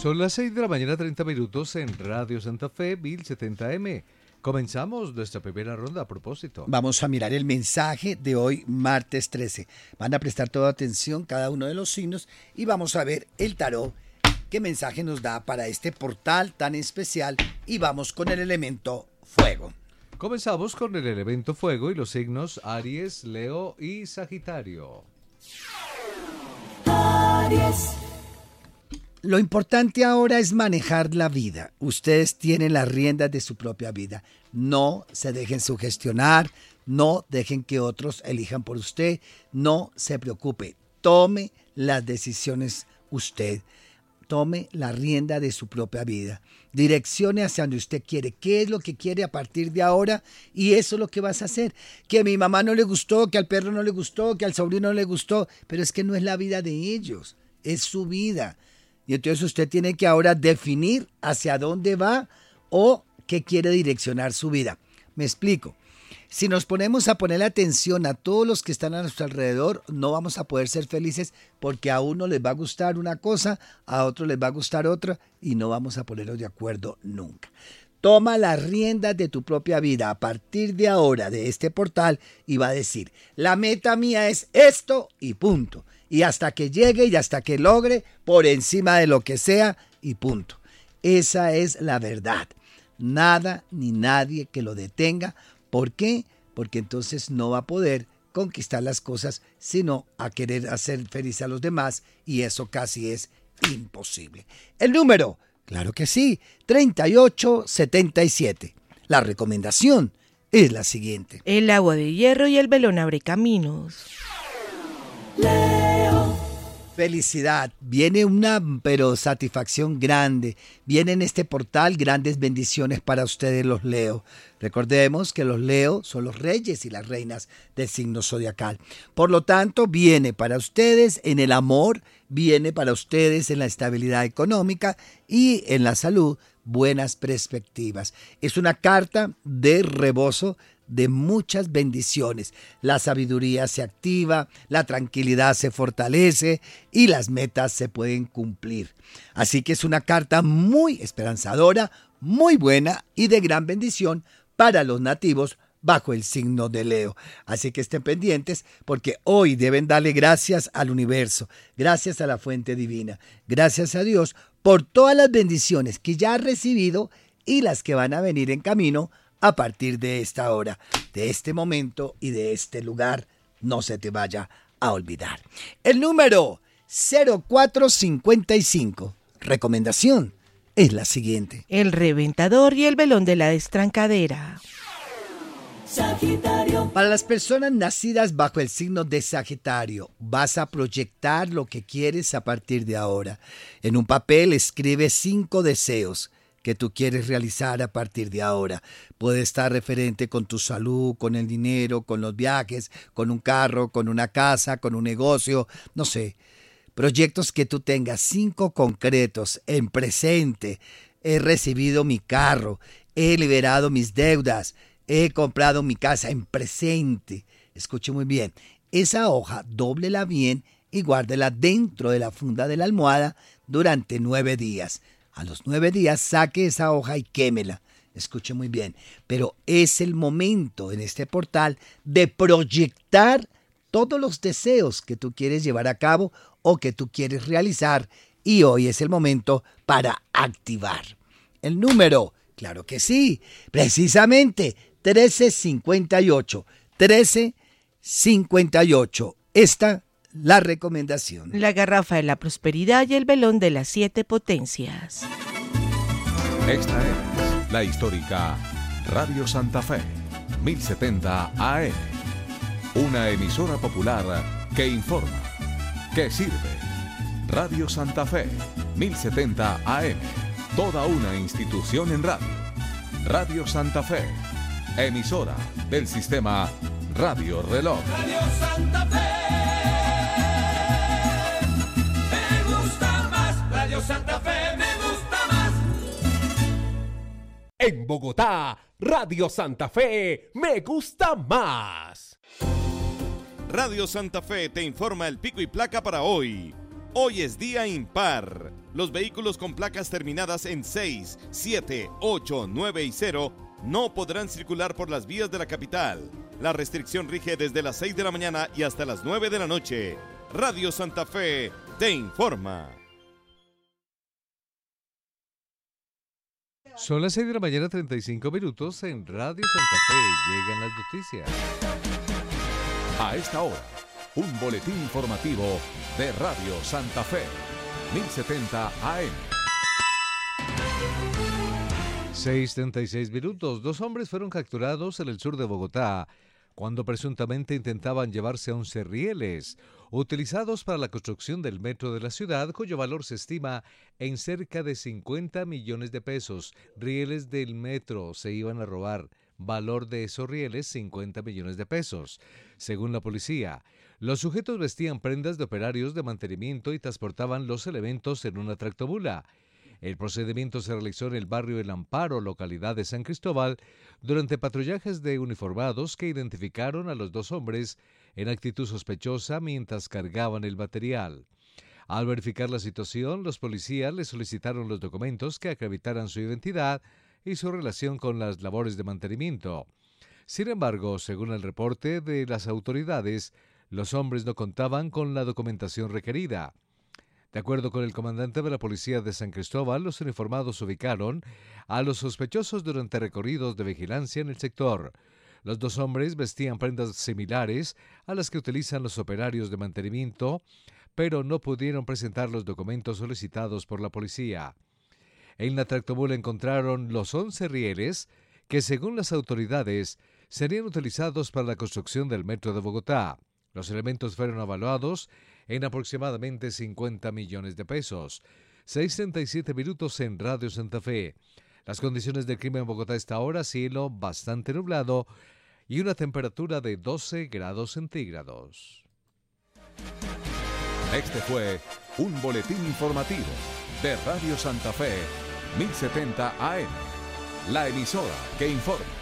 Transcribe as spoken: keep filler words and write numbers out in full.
Son las seis de la mañana, treinta minutos en Radio Santa Fe, mil setenta eme. Comenzamos nuestra primera ronda a propósito. Vamos a mirar el mensaje de hoy, martes trece. Van a prestar toda atención cada uno de los signos y vamos a ver el tarot, qué mensaje nos da para este portal tan especial, y vamos con el elemento fuego. Comenzamos con el elemento fuego y los signos Aries, Leo y Sagitario. Aries. Lo importante ahora es manejar la vida. Ustedes tienen las riendas de su propia vida. No se dejen sugestionar, no dejen que otros elijan por usted, no se preocupe. Tome las decisiones usted. Tome la rienda de su propia vida. Direccione hacia donde usted quiere. ¿Qué es lo que quiere a partir de ahora? Y eso es lo que vas a hacer. Que a mi mamá no le gustó, que al perro no le gustó, que al sobrino no le gustó. Pero es que no es la vida de ellos, es su vida. Y entonces usted tiene que ahora definir hacia dónde va o qué quiere direccionar su vida. Me explico. Si nos ponemos a poner atención a todos los que están a nuestro alrededor, no vamos a poder ser felices, porque a uno les va a gustar una cosa, a otro les va a gustar otra, y no vamos a ponernos de acuerdo nunca. Toma las riendas de tu propia vida a partir de ahora, de este portal, y va a decir, la meta mía es esto y punto. Y hasta que llegue y hasta que logre, por encima de lo que sea, y punto. Esa es la verdad. Nada ni nadie que lo detenga. ¿Por qué? Porque entonces no va a poder conquistar las cosas, sino a querer hacer feliz a los demás, y eso casi es imposible. El número, claro que sí, treinta y ocho setenta y siete. La recomendación es la siguiente. El agua de hierro y el velón abre caminos. Leo. Felicidad, viene una pero satisfacción grande, viene en este portal grandes bendiciones para ustedes los Leo. Recordemos que los Leo son los reyes y las reinas del signo zodiacal. Por lo tanto, viene para ustedes en el amor, viene para ustedes en la estabilidad económica y en la salud, buenas perspectivas. Es una carta de rebozo de muchas bendiciones. La sabiduría se activa, la tranquilidad se fortalece y las metas se pueden cumplir. Así que es una carta muy esperanzadora, muy buena y de gran bendición para los nativos bajo el signo de Leo. Así que estén pendientes, porque hoy deben darle gracias al universo, gracias a la fuente divina, gracias a Dios por todas las bendiciones que ya han recibido y las que van a venir en camino a partir de esta hora, de este momento y de este lugar. No se te vaya a olvidar. El número cero cuatro cincuenta y cinco. Recomendación es la siguiente. El reventador y el velón de la destrancadera. Sagitario. Para las personas nacidas bajo el signo de Sagitario, vas a proyectar lo que quieres a partir de ahora. En un papel escribe cinco deseos que tú quieres realizar a partir de ahora. Puede estar referente con tu salud, con el dinero, con los viajes, con un carro, con una casa, con un negocio, no sé. Proyectos que tú tengas, cinco concretos en presente. He recibido mi carro, he liberado mis deudas, he comprado mi casa en presente. Escuche muy bien, esa hoja dóblela bien y guárdela dentro de la funda de la almohada durante nueve días. A los nueve días saque esa hoja y quémela. Escuche muy bien, pero es el momento en este portal de proyectar todos los deseos que tú quieres llevar a cabo o que tú quieres realizar, y hoy es el momento para activar. El número, claro que sí, precisamente trece cincuenta y ocho. trece cincuenta y ocho. Esta la recomendación. La garrafa de la prosperidad y el velón de las siete potencias. Esta es la histórica Radio Santa Fe, mil setenta A M. Una emisora popular que informa, que sirve. Radio Santa Fe, mil setenta A M. Toda una institución en radio. Radio Santa Fe, emisora del sistema Radio Reloj. Radio Santa Fe. Radio Santa Fe me gusta más. En Bogotá, Radio Santa Fe me gusta más. Radio Santa Fe te informa el pico y placa para hoy. Hoy es día impar. Los vehículos con placas terminadas en seis, siete, ocho, nueve y cero no podrán circular por las vías de la capital. La restricción rige desde las seis de la mañana y hasta las nueve de la noche. Radio Santa Fe te informa. Son las seis de la mañana, treinta y cinco minutos. En Radio Santa Fe llegan las noticias. A esta hora, un boletín informativo de Radio Santa Fe, mil setenta A M. seis treinta y seis minutos. Dos hombres fueron capturados en el sur de Bogotá cuando presuntamente intentaban llevarse once rieles utilizados para la construcción del metro de la ciudad, cuyo valor se estima en cerca de cincuenta millones de pesos. Rieles del metro se iban a robar. Valor de esos rieles, cincuenta millones de pesos. Según la policía, los sujetos vestían prendas de operarios de mantenimiento y transportaban los elementos en una tractomula. El procedimiento se realizó en el barrio El Amparo, localidad de San Cristóbal, durante patrullajes de uniformados que identificaron a los dos hombres en actitud sospechosa mientras cargaban el material. Al verificar la situación, los policías les solicitaron los documentos que acreditaran su identidad y su relación con las labores de mantenimiento. Sin embargo, según el reporte de las autoridades, los hombres no contaban con la documentación requerida. De acuerdo con el comandante de la policía de San Cristóbal, los uniformados ubicaron a los sospechosos durante recorridos de vigilancia en el sector. Los dos hombres vestían prendas similares a las que utilizan los operarios de mantenimiento, pero no pudieron presentar los documentos solicitados por la policía. En la tractomula encontraron los once rieles que, según las autoridades, serían utilizados para la construcción del metro de Bogotá. Los elementos fueron evaluados en aproximadamente cincuenta millones de pesos. seis treinta y siete minutos en Radio Santa Fe. Las condiciones del clima en Bogotá a esta hora: cielo bastante nublado y una temperatura de doce grados centígrados. Este fue un boletín informativo de Radio Santa Fe, mil setenta A M. La emisora que informa.